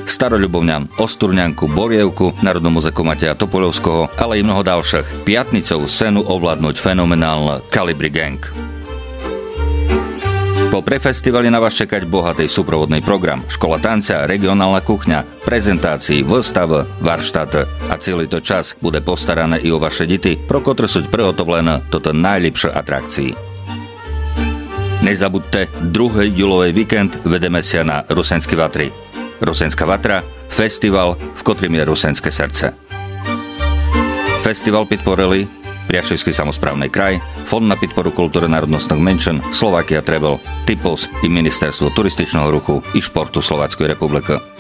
Staroľubovňan, Osturňanku, Borievku, Národnú muzeku Mateja Topoľovského, ale i mnoho ďalších. Piatnicovú scénu ovládnuť fenomenálne Kalibri Gang. Po prefestivali na vás čekať bohatý súprovodný program, škola tanca, regionálna kuchňa, prezentácií, výstav, varštat a celý to čas bude postarané i o vaše deti, pro ktoré sú prihotovlené toto najlepšie atrakcie. Nezabudte, 2. júlový víkend vedeme sa na Rusenské Vatry. Rusenská Vatra, festival, v ktorým je rusenské srdce. Festival podporili Priaševský samosprávny kraj, Fond na podporu kultúry národnostných menšín, Slovakia Travel, Typos i Ministerstvo turističného ruchu i športu Slovenskej republiky.